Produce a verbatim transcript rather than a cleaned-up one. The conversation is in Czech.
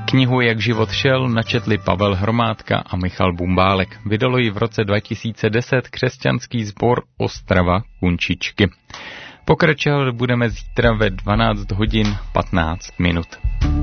Knihu Jak život šel načetli Pavel Hromádka a Michal Bumbálek. Vydalo ji v roce dva tisíce deset křesťanský sbor Ostrava Kunčičky. Pokračovat budeme zítra ve dvanáct hodin patnáct minut.